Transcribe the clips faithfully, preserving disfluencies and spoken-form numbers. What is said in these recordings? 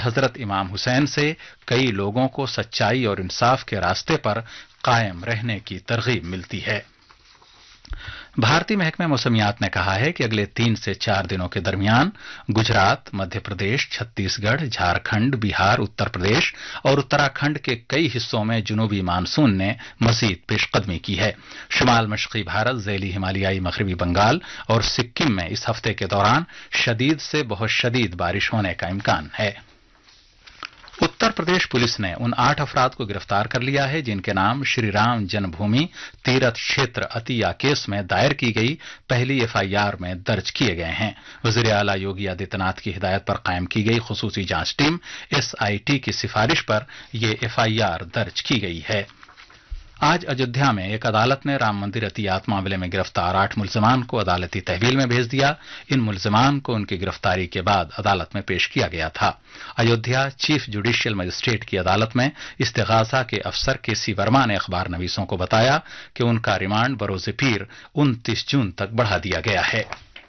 हजरत इमाम हुसैन से कई लोगों को सच्चाई और इंसाफ के रास्ते पर कायम रहने की तरगीब मिलती है। भारतीय महकमे मौसमियात ने कहा है कि अगले तीन से चार दिनों के दरमियान गुजरात, मध्य प्रदेश, छत्तीसगढ़, झारखंड, बिहार, उत्तर प्रदेश और उत्तराखंड के कई हिस्सों में जुनूबी मानसून ने मजीद पेशकदमी की है। शुमाल मशरकी भारत, ज़ैली हिमालयाई मगरबी बंगाल और सिक्किम में इस हफ्ते के दौरान शदीद से बहुत शदीद बारिश होने का इम्कान है। उत्तर प्रदेश पुलिस ने उन आठ अफराद को गिरफ्तार कर लिया है जिनके नाम श्री राम जन्मभूमि तीर्थ क्षेत्र अतिया केस में दायर की गई पहली एफआईआर में दर्ज किए गए हैं। वज़ीर आला योगी आदित्यनाथ की हिदायत पर कायम की गई खुसूसी जांच टीम एसआईटी की सिफारिश पर यह एफआईआर दर्ज की गई है। आज अयोध्या में एक अदालत ने राम मंदिर अतियात मामले में गिरफ्तार आठ मुल्जिमान को अदालती तहवील में भेज दिया। इन मुल्जिमान को उनकी गिरफ्तारी के बाद अदालत में पेश किया गया था। अयोध्या चीफ जुडिशियल मजिस्ट्रेट की अदालत में इस्तिगासा के अफसर के सी वर्मा ने अखबार नवीसों को बताया कि उनका रिमांड बरोज़ पीर उनतीस जून तक बढ़ा दिया गया है।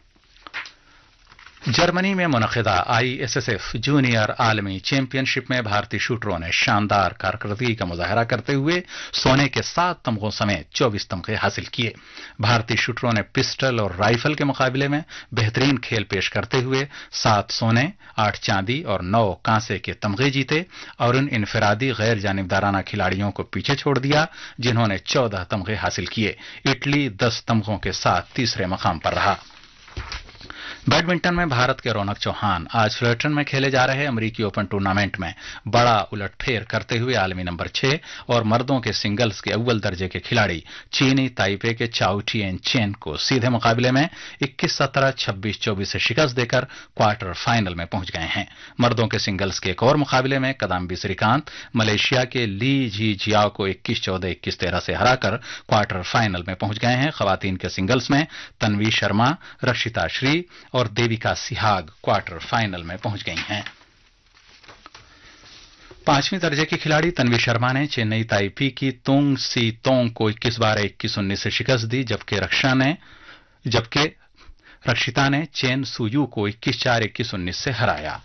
जर्मनी में मुनक़िदा आईएसएसएफ जूनियर आलमी चैंपियनशिप में भारतीय शूटरों ने शानदार कारकर्दगी का मुजाहरा करते हुए सोने के सात तमगों समेत चौबीस तमगे हासिल किए। भारतीय शूटरों ने पिस्टल और राइफल के मुकाबले में बेहतरीन खेल पेश करते हुए सात सोने, आठ चांदी और नौ कांसे के तमगे जीते और इन इनफरादी गैर जानिबदाराना खिलाड़ियों को पीछे छोड़ दिया जिन्होंने चौदह तमगे हासिल किए। इटली दस तमगों के साथ तीसरे मकाम पर रहा। बैडमिंटन में भारत के रौनक चौहान आज फ्लर्टन में खेले जा रहे अमरीकी ओपन टूर्नामेंट में बड़ा उलटफेर करते हुए आलमी नंबर छह और मर्दों के सिंगल्स के अव्वल दर्जे के खिलाड़ी चीनी ताइपे के चाउ टिएन चेन को सीधे मुकाबले में इक्कीस सत्रह, छब्बीस चौबीस से शिकस्त देकर क्वार्टर फाइनल में पहुंच गए हैं। मर्दों के सिंगल्स के एक और मुकाबले में कदाम्बी श्रीकांत मलेशिया के ली जी जियाओ को इक्कीस चौदह, इक्कीस तेरह से हराकर क्वार्टर फाइनल में पहुंच गए हैं। खवातीन के सिंगल्स में तन्वी शर्मा, रक्षिता श्री और देविका सिहाग क्वार्टर फाइनल में पहुंच गई हैं। पांचवीं दर्जे की खिलाड़ी तन्वी शर्मा ने चेन्नई ताइपी की तुंग सी तोंग को इक्कीस बारह, इक्कीस उन्नीस से शिकस्त दी जबकि रक्षा ने जबकि रक्षिता ने चेन सुयू को इक्कीस चार, इक्कीस उन्नीस से हराया।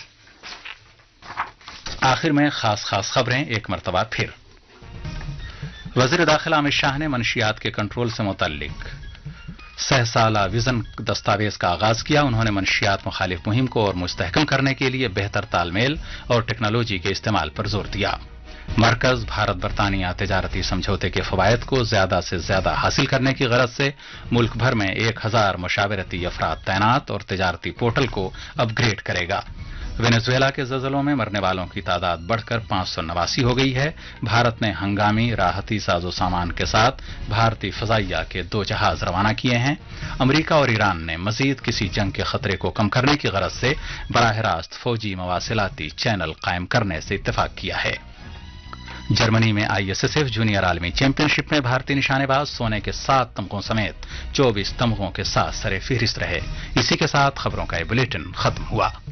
आखिर में खास खास खबरें एक मरतबा फिर। वजीर दाखिला अमित शाह ने मनशियात के कंट्रोल से मुतल्लिक सह साला विजन दस्तावेज का आगाज किया। उन्होंने मनशियात मुखालिफ मुहिम को और मुस्तहकम करने के लिए बेहतर तालमेल और टेक्नोलॉजी के इस्तेमाल पर जोर दिया। मरकज भारत बरतानिया तजारती समझौते के फवायद को ज्यादा से ज्यादा हासिल करने की गरज से मुल्क भर में एक हजार मुशावरती अफराद तैनात और तजारती पोर्टल को अपग्रेड करेगा। वेनेजुएला के ज़लज़लों में मरने वालों की तादाद बढ़कर पांच सौ नवासी हो गई है। भारत ने हंगामी राहती साजो सामान के साथ भारतीय फजाइया के दो जहाज रवाना किए हैं। अमेरिका और ईरान ने मजीद किसी जंग के खतरे को कम करने की गरज से बराह रास्त फौजी मवासिलाती चैनल कायम करने से इत्तेफाक किया है। जर्मनी में आईएसएसएफ जूनियर आलमी चैंपियनशिप में भारतीय निशानेबाज सोने के सात तमगों समेत चौबीस तमगों के साथ सरे फहरिस्त रहे। इसी के साथ खबरों का ये बुलेटिन खत्म हुआ।